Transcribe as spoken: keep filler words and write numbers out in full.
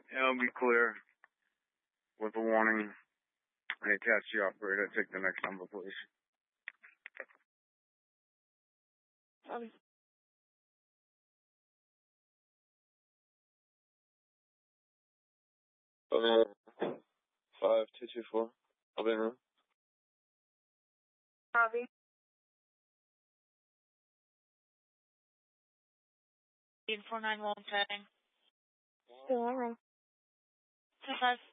It'll be clear with a warning. Hey, taxi operator, take the next number, please. Copy. Uh, five two two four. I'll be in room. Copy. four nine one setting. Still in room. Two five.